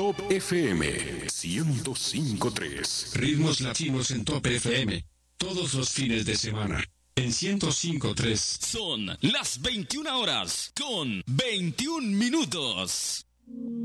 Top FM 105.3. Ritmos latinos en Top FM. Todos los fines de semana. En 105.3. Son las 21 horas con 21 minutos.